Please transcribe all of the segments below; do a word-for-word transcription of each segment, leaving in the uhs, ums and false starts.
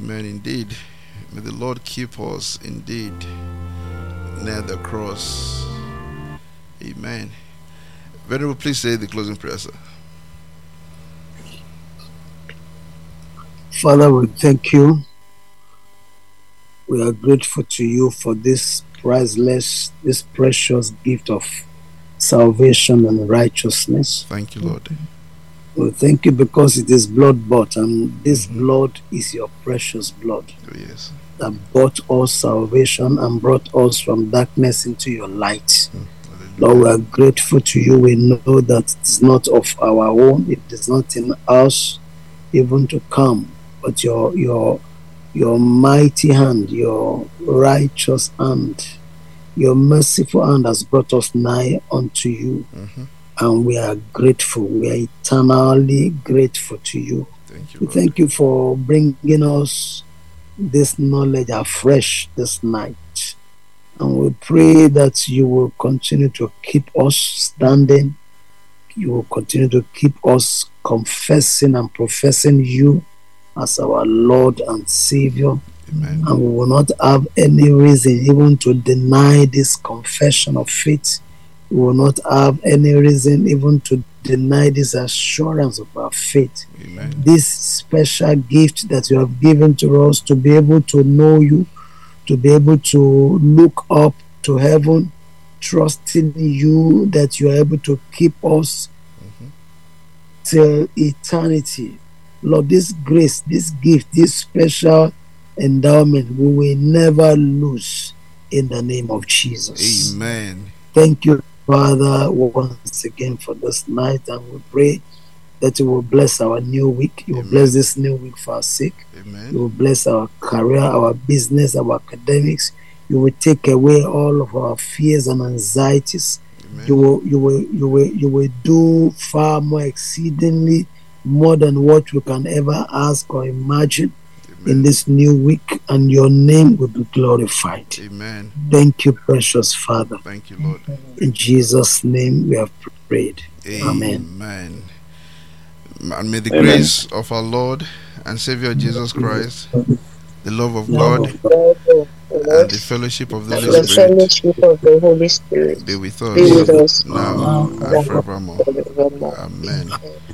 Amen. Indeed. May the Lord keep us indeed near the cross. Amen. Venerable, please say the closing prayer, sir. Father, we thank you. We are grateful to you for this priceless, this precious gift of salvation and righteousness. Thank you, Lord. We thank you because it is blood bought, and this mm-hmm. blood is your precious blood. Oh, yes. That bought us salvation and brought us from darkness into your light. Mm. Lord, we are grateful to you. We know that it is not of our own, it is not in us even to come, but your your your mighty hand, your righteous hand, your merciful hand has brought us nigh unto you. Mm-hmm. And we are grateful. We are eternally grateful to you. Thank you, we Lord. Thank you for bringing us this knowledge afresh this night. And we pray that you will continue to keep us standing. You will continue to keep us confessing and professing you as our Lord and Savior. Amen. And we will not have any reason even to deny this confession of faith. We will not have any reason even to deny this assurance of our faith. Amen. This special gift that you have given to us to be able to know you, to be able to look up to heaven, trusting you that you are able to keep us mm-hmm. till eternity. Lord, this grace, this gift, this special endowment, we will never lose in the name of Jesus. Amen. Thank you, Father, once again for this night, and we pray that you will bless our new week. You will Amen. Bless this new week for our sake. Amen. You will bless our career, our business, our academics. You will take away all of our fears and anxieties. Amen. You will, you will, you will, you will do far more exceedingly more than what we can ever ask or imagine. Amen. In this new week, and your name will be glorified. Amen. Thank you, precious Father. Thank you, Lord. In Jesus' name we have prayed. Amen. Amen. And may the Amen. grace of our Lord and Savior Jesus Christ, the love of God, and the fellowship of the Holy the Spirit, fellowship of the Holy Spirit be with us, be with us now and and forevermore. Amen.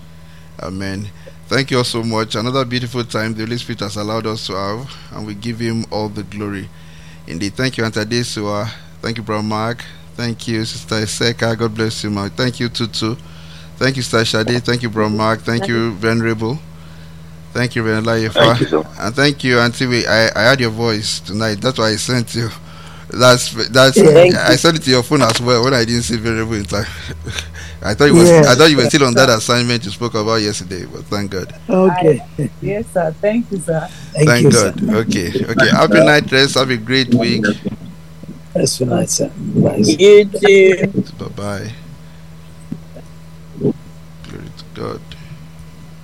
Amen. Thank you all so much. Another beautiful time the Holy Spirit has allowed us to have, and we give him all the glory. Indeed. Thank you, Antadesua. Thank you, Brother Mark. Thank you, Sister Iseka. God bless you, Mark. Thank you, Tutu. Thank you, Sister Shade. Thank you, Brother Mark. Thank you, Venerable. Thank you, Venerable Yefa. And thank you, Auntie. We, I, I heard your voice tonight. That's why I sent you. That's that's. Yeah. I sent it to your phone as well when I didn't see Venerable in time. I thought you was, yeah. I thought you were still on that assignment you spoke about yesterday, but thank God. Okay. I, yes, sir. Thank you, sir. Thank, thank you, God. Sir. Okay. Okay. Happy night rest. Have a great week. Rest for night, sir. Bye. You too. Bye bye. Glory to God.